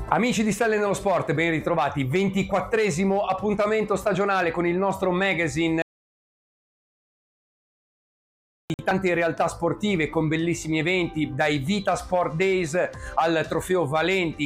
Amici di Stelle nello Sport, ben ritrovati. 24esimo appuntamento stagionale con il nostro magazine di tante realtà sportive con bellissimi eventi, dai Vita Sport Days al Trofeo Valenti,